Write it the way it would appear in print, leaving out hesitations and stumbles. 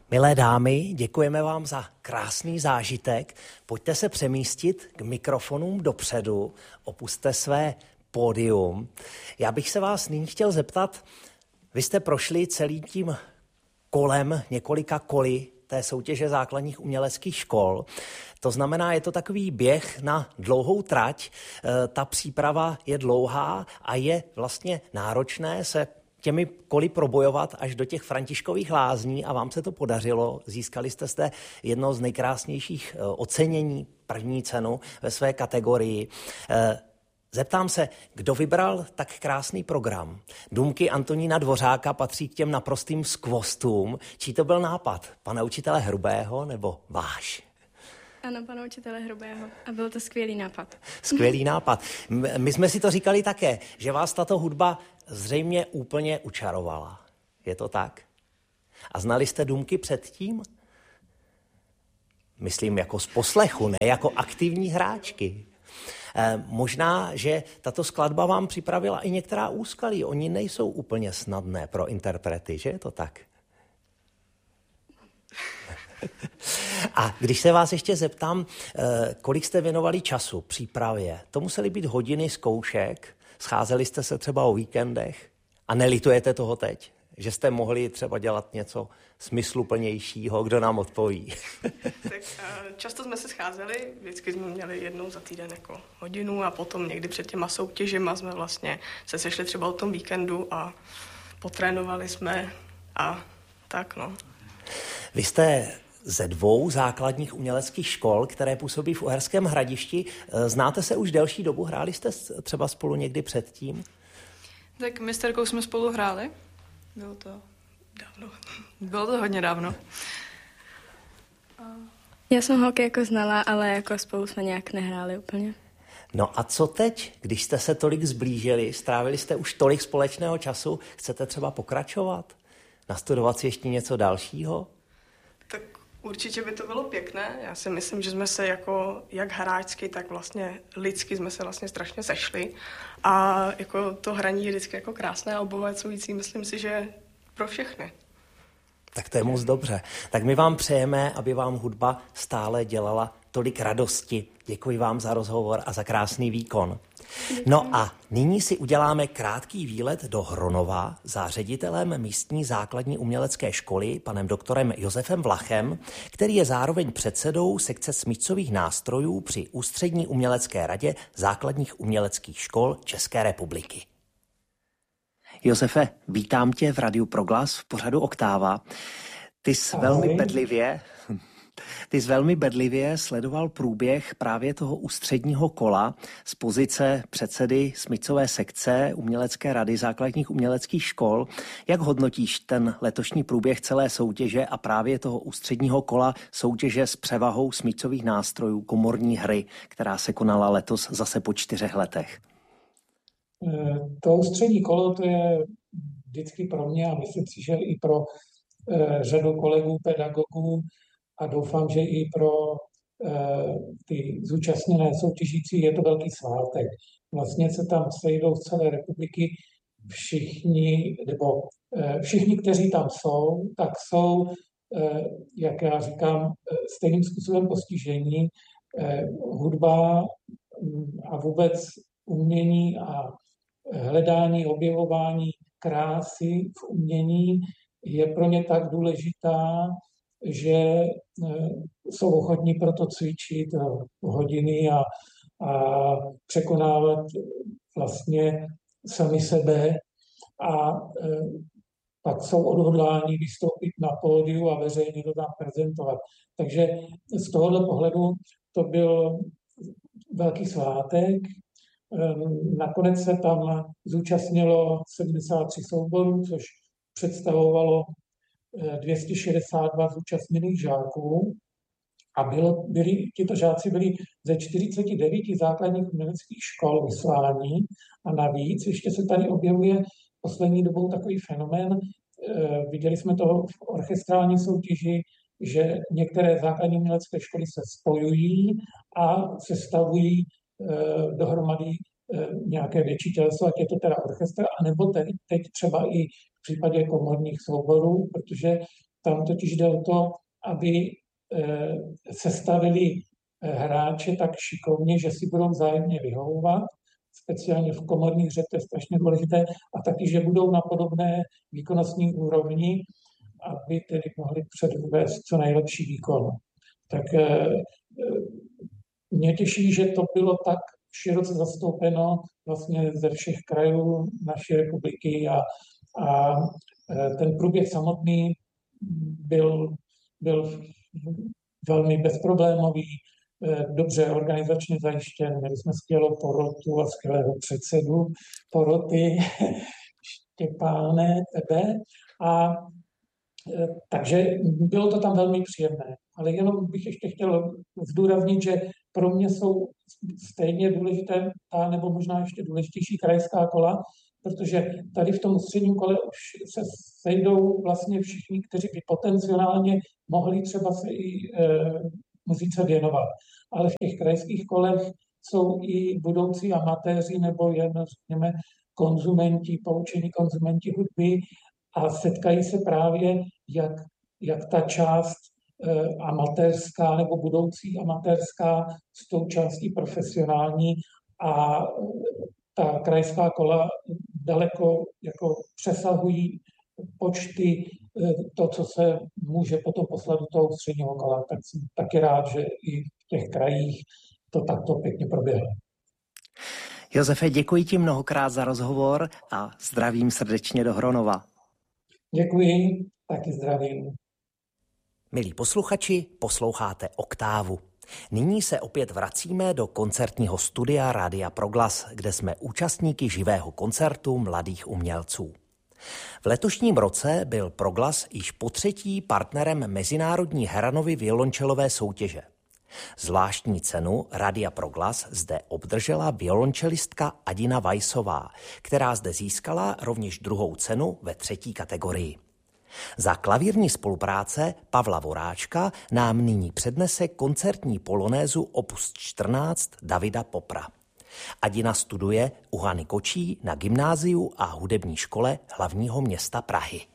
Milé dámy, děkujeme vám za krásný zážitek. Pojďte se přemístit k mikrofonům dopředu, opusťte své pódium. Já bych se vás nyní chtěl zeptat, vy jste prošli celým tím kolem, několika koly té soutěže základních uměleckých škol. To znamená, je to takový běh na dlouhou trať. Ta příprava je dlouhá a je vlastně náročné se těmi koly probojovat až do těch Františkových lázní a vám se to podařilo. Získali jste zde jedno z nejkrásnějších ocenění, první cenu ve své kategorii. Zeptám se, kdo vybral tak krásný program? Důmky Antonína Dvořáka patří k těm naprostým skvostům. Čí to byl nápad? Pana učitele Hrubého nebo váš? Ano, pana učitele Hrubého. A byl to skvělý nápad. Skvělý nápad. My jsme si to říkali také, že vás tato hudba zřejmě úplně učarovala. Je to tak? A znali jste Důmky předtím? Myslím jako z poslechu, ne jako aktivní hráčky. Možná, že tato skladba vám připravila i některá úskalí. Oni nejsou úplně snadné pro interprety, že je to tak? A když se vás ještě zeptám, kolik jste věnovali času přípravě? To musely být hodiny zkoušek, scházeli jste se třeba o víkendech a nelitujete toho teď? Že jste mohli třeba dělat něco smysluplnějšího, kdo nám odpoví? Tak často jsme se scházeli, vždycky jsme měli jednou za týden jako hodinu a potom někdy před těma soutěžima jsme vlastně se sešli třeba o tom víkendu a potrénovali jsme a tak no. Vy jste ze 2 základních uměleckých škol, které působí v Uherském Hradišti. Znáte se už delší dobu? Hráli jste třeba spolu někdy předtím? Tak my s Terkou jsme spolu hráli. Bylo to dávno. Bylo to hodně dávno. Já jsem holky jako znala, ale jako spolu jsme nějak nehráli úplně. No a co teď, když jste se tolik zblížili, strávili jste už tolik společného času, chcete třeba pokračovat? Nastudovat si ještě něco dalšího? Tak určitě by to bylo pěkné. Já si myslím, že jsme se jako jak hráčsky, tak vlastně lidsky jsme se vlastně strašně sešli. A jako to hraní je vždycky jako krásné a obohacující. Myslím si, že pro všechny. Tak to je moc dobře. Tak my vám přejeme, aby vám hudba stále dělala tolik radosti. Děkuji vám za rozhovor a za krásný výkon. No a nyní si uděláme krátký výlet do Hronova za ředitelem místní základní umělecké školy, panem doktorem Josefem Vlachem, který je zároveň předsedou sekce smyčcových nástrojů při Ústřední umělecké radě základních uměleckých škol České republiky. Josefe, vítám tě v Radiu Proglas v pořadu Oktáva. Ty jsi velmi bedlivě sledoval průběh právě toho ústředního kola z pozice předsedy smyčcové sekce Umělecké rady základních uměleckých škol. Jak hodnotíš ten letošní průběh celé soutěže a právě toho ústředního kola soutěže s převahou smyčcových nástrojů komorní hry, která se konala letos zase po 4 letech? To ústřední kolo to je vždycky pro mě a myslím si, že i pro řadu kolegů, pedagogů a doufám, že i pro ty zúčastněné soutěžící je to velký svátek. Vlastně se tam sejdou z celé republiky všichni, kteří tam jsou, tak jsou, jak já říkám, stejným způsobem postižení. Hudba a vůbec umění a hledání, objevování krásy v umění je pro ně tak důležitá, že jsou ochotní pro to cvičit hodiny a překonávat vlastně sami sebe a pak jsou odhodláni vystoupit na pódiu a veřejně to tam prezentovat. Takže z tohoto pohledu to byl velký svátek. Nakonec se tam zúčastnilo 73 souborů, což představovalo 262 zúčastněných žáků a tito žáci byli ze 49 základních uměleckých škol vysláni a navíc ještě se tady objevuje poslední dobou takový fenomén. Viděli jsme to v orchestrální soutěži, že některé základní umělecké školy se spojují a sestavují dohromady nějaké větší těleso, ať je to teda orchestr, anebo teď třeba i v případě komorních souborů, protože Tam totiž jde o to, aby sestavili hráče tak šikovně, že si budou vzájemně vyhovovat, speciálně v komorní hře, to je strašně důležité, a taky, že budou na podobné výkonnostní úrovni, aby tedy mohli předvést co nejlepší výkon. Tak mě těší, že to bylo tak široce zastoupeno vlastně ze všech krajů naší republiky a ten průběh samotný byl velmi bezproblémový, dobře organizačně zajištěn. Měli jsme skvělou porotu a skvělého předsedu poroty, Štěpáne, tebe. A takže bylo to tam velmi příjemné. Ale jenom bych ještě chtěl zdůraznit, že pro mě jsou stejně důležité, nebo možná ještě důležitější krajská kola, protože tady v tom ústředním kole už se sejdou vlastně všichni, kteří by potenciálně mohli třeba se i muzice věnovat. Ale v těch krajských kolech jsou i budoucí amatéři nebo jen, řekněme, poučení konzumenti hudby a setkají se právě, jak ta část amatérská nebo budoucí amatérská s tou částí profesionální, a ta krajská kola daleko jako přesahují počty to, co se může potom poslat do toho středního kola. Tak jsem taky rád, že i v těch krajích to takto pěkně proběhlo. Josefe, děkuji ti mnohokrát za rozhovor a zdravím srdečně do Hronova. Děkuji, taky zdravím. Milí posluchači, posloucháte Oktávu. Nyní se opět vracíme do koncertního studia Rádia Proglas, kde jsme účastníky živého koncertu mladých umělců. V letošním roce byl Proglas již potřetí partnerem Mezinárodní Heranovy violončelové soutěže. Zvláštní cenu Rádia Proglas zde obdržela violončelistka Adina Vajsová, která zde získala rovněž druhou cenu ve 3. kategorii. Za klavírní spolupráce Pavla Voráčka nám nyní přednese koncertní polonézu opus 14 Davida Popra. Adina studuje u Hany Kočí na gymnáziu a hudební škole hlavního města Prahy.